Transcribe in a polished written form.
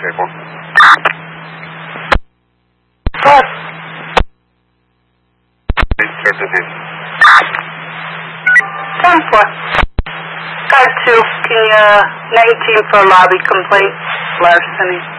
disabled. Plus. Start the name. 10-4. Car 2, can you, 19 for lobby complaint, larceny.